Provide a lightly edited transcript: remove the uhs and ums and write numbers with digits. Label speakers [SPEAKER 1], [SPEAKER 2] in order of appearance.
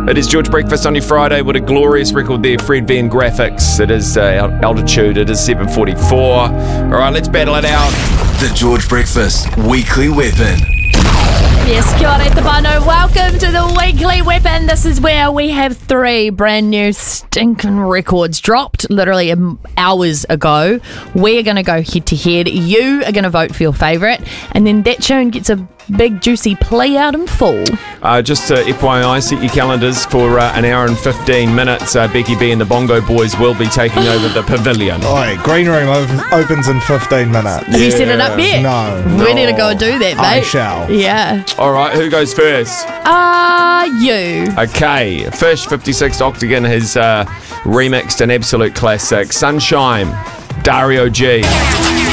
[SPEAKER 1] It is George Breakfast on your Friday with a glorious record there, Fred V and Graphics. It is altitude, it is 7:44. All right, let's battle it out.
[SPEAKER 2] The George Breakfast Weekly Weapon.
[SPEAKER 3] Yes, kia ora te whānau. Welcome to the Weekly Weapon. This is where we have 3 brand new stinking records dropped literally hours ago. We're going to go head to head. You are going to vote for your favourite, and then that tune gets a big juicy play out in full.
[SPEAKER 1] Just FYI, set your calendars for an hour and 15 minutes. Becky B and the Bongo Boys will be taking over the pavilion.
[SPEAKER 4] Oi, green room opens in 15 minutes.
[SPEAKER 3] Have you set it up yet?
[SPEAKER 4] No.
[SPEAKER 3] We need to go and do that, mate.
[SPEAKER 4] I shall.
[SPEAKER 3] Yeah.
[SPEAKER 1] All right, who goes first?
[SPEAKER 3] You.
[SPEAKER 1] Okay, Fish 56 Octagon has remixed an absolute classic, Sunshine, Dario G.